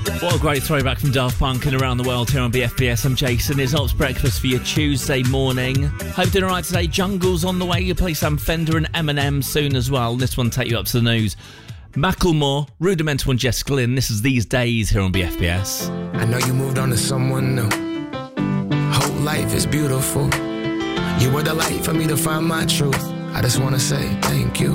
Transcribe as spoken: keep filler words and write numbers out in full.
What a great throwback from Daft Punk and Around the World here on B F B S. I'm Jason. It's Ops Breakfast for your Tuesday morning. Hope you're doing alright today. Jungle's on the way. You play Sam Fender and Eminem soon as well. This one take you up to the news. Macklemore, Rudimental and Jess Glynn. This is These Days here on B F B S. I know you moved on to someone new. Whole life is beautiful. You were the light for me to find my truth. I just want to say thank you.